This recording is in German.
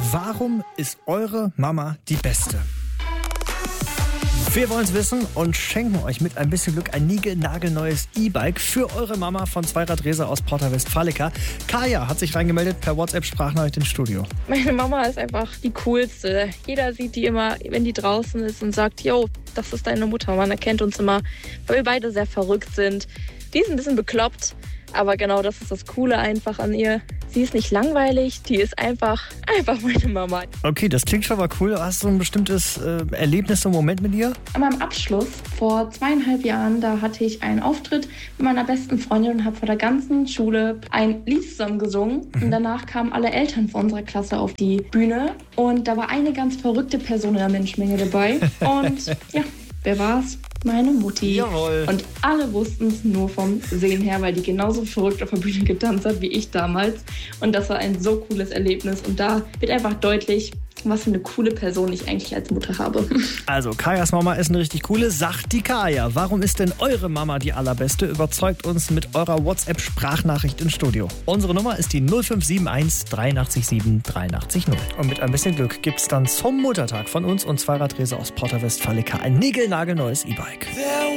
Warum ist eure Mama die Beste? Wir wollen es wissen und schenken euch mit ein bisschen Glück ein niegelnagelneues E-Bike für eure Mama von Zweiradresa aus Porta Westfalica. Kaya hat sich reingemeldet per WhatsApp-Sprachnachricht ins Studio. Meine Mama ist einfach die coolste. Jeder sieht die immer, wenn die draußen ist und sagt, yo, das ist deine Mutter. Man erkennt uns immer, weil wir beide sehr verrückt sind. Die ist ein bisschen bekloppt, aber genau das ist das Coole einfach an ihr. Sie ist nicht langweilig, die ist einfach meine Mama. Okay, das klingt schon mal cool. Hast du ein bestimmtes Erlebnis, so einen Moment mit ihr? An meinem Abschluss vor 2,5 Jahren, da hatte ich einen Auftritt mit meiner besten Freundin und habe vor der ganzen Schule ein Lied zusammen gesungen. Und danach kamen alle Eltern von unserer Klasse auf die Bühne und da war eine ganz verrückte Person in der Menschenmenge dabei. Und ja, wer war's? Meine Mutti. Jawohl. Und alle wussten es nur vom Sehen her, weil die genauso verrückt auf der Bühne getanzt hat wie ich damals. Und das war ein so cooles Erlebnis. Und da wird einfach deutlich, was für eine coole Person ich eigentlich als Mutter habe. Also, Kajas Mama ist eine richtig coole, sagt die Kaya. Warum ist denn eure Mama die allerbeste? Überzeugt uns mit eurer WhatsApp-Sprachnachricht ins Studio. Unsere Nummer ist die 0571 83 7 83 0. Und mit ein bisschen Glück gibt's dann zum Muttertag von uns und Zweiradresa aus Porta Westfalica ein niegelnagelneues E-Bike.